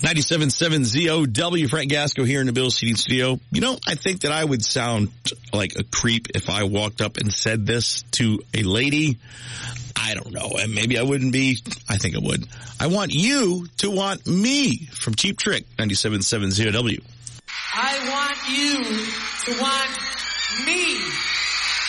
97.7 ZOW, Frank Gasco here in the Bill's Heating Studio. You know, I think that I would sound like a creep if I walked up and said this to a lady. I don't know, and maybe I wouldn't be. I think I would. I want you to want me from Cheap Trick, 97.7 ZOW. I want you to want me